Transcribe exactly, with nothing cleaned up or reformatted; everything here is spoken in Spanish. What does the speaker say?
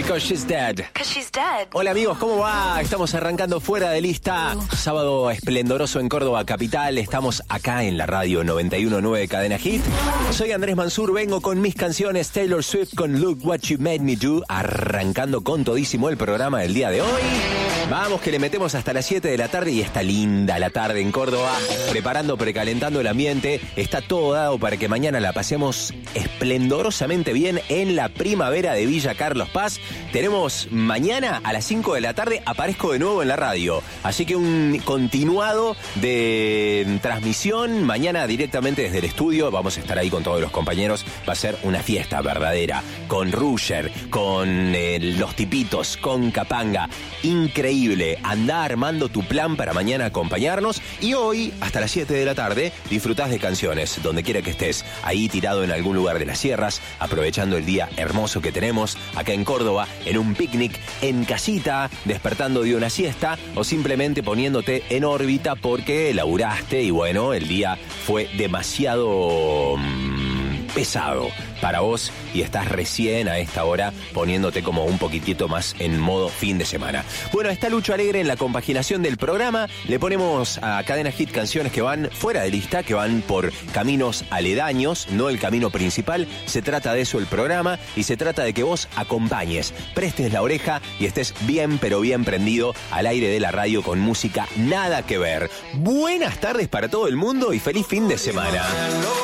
Because She's Dead. Because she's dead. Hola amigos, ¿cómo va? Estamos arrancando Fuera de Lista. Sábado esplendoroso en Córdoba capital. Estamos acá en la radio noventa y uno punto nueve Cadena Hit. Soy Andrés Mansur, vengo con mis canciones. Taylor Swift con Look What You Made Me Do. Arrancando con todísimo el programa del día de hoy. Vamos que le metemos hasta las siete de la tarde y está linda la tarde en Córdoba. Preparando, precalentando el ambiente. Está todo dado para que mañana la pasemos esplendorosamente bien en la primavera de Villa Carlos Paz. Tenemos mañana a las cinco de la tarde, aparezco de nuevo en la radio. Así que un continuado de transmisión. Mañana directamente desde el estudio. Vamos a estar ahí con todos los compañeros. Va a ser una fiesta verdadera. Con Rusher, con eh, los tipitos, con Capanga. Increíble. Andá armando tu plan para mañana acompañarnos. Y hoy, hasta las siete de la tarde, disfrutás de canciones. Donde quiera que estés. Ahí tirado en algún lugar de las sierras. Aprovechando el día hermoso que tenemos acá en Córdoba. En un picnic, en casita, despertando de una siesta o simplemente poniéndote en órbita porque laburaste y bueno, el día fue demasiado mmm, pesado para vos y estás recién a esta hora poniéndote como un poquitito más en modo fin de semana. Bueno, está Lucho Alegre en la compaginación del programa. Le ponemos a Cadena Hit canciones que van fuera de lista, que van por caminos aledaños, no el camino principal. Se trata de eso el programa y se trata de que vos acompañes, prestes la oreja y estés bien pero bien prendido al aire de la radio con música nada que ver. Buenas tardes para todo el mundo y feliz fin de semana.